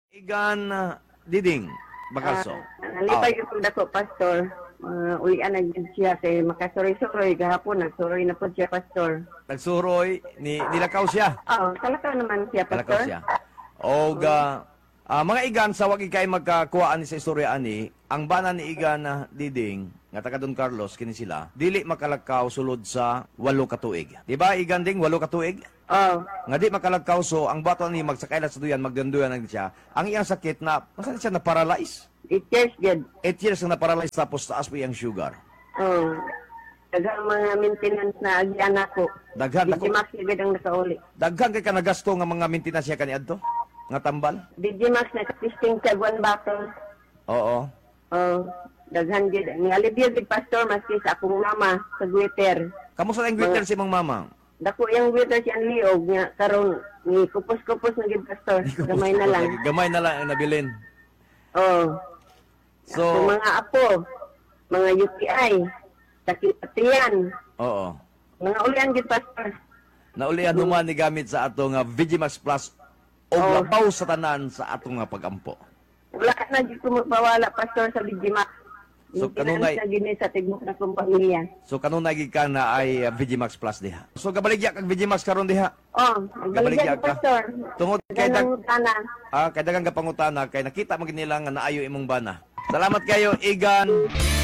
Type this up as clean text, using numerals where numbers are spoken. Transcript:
Igan Diding Bakalso. Nalipay ko dako, Pastor. Ulian na yun siya kay makasuroy-suroy. Gahapon, nagsuroy na po siya, Pastor. Nagsuroy, nilakaw siya. Oo, talakaw naman siya, Nilakaw Pastor. siya. O mga igan, sa wag ikay magkakuhaan sa istorya ani, ang bana ni Igan Diding, nga taga Don Carlos, kini sila, dili makalakaw sulod sa 8 katuig. Diba, Igan Ding, 8 katuig? Oo. Nga di makalakaw, so ang bato ni magsakay sa duyan, magdanduyan na siya. Ang iyang sakit na, masan siya na-paralyze? It is good. 8 years na na-paralyze tapos taas po iyang sugar. Oo. Dagang mga maintenance na agyan ako. Daghan ako. Digimax yung ang nakauli. Daghan kay ka nagasto nga mga maintenance siya kaniadto? Nga tambal? Digimax na katisting sa one bottle. Oo. Oo. Daghan gid. Ang alibyo gid, Pastor, maski sa akong mama sa Twitter. Kamusta ang greeter si mong mama? Dako yung Twitter siyang liog niya. Karon ni kupos-kupos na gid, Pastor. Gamay na lang. Gamay na lang ang nabilin. Oo. So, Sa mga apo, mga UTI, sakit patiyan, oo. mga ulian gid, Pastor. Naulian human ni gamit sa atong Vigimax Plus o Oo. labaw sa tanan sa atong pagampo. Wala na gid ko magpawala, Pastor, sa Bigimax. So, kanunay- sa gini sa tigmok na kong pamilya. So kanunay gid ka na ay Vigimax Plus diha. So kabaligya kag Vigimax karon diha. Oh, Gabaligya magbaligyan, ka. Pastor. Tungod kay Ganang tana. kay dagang ka pangutana kay nakita mo gid nila nga naayo imong bana. Salamat kayo Igan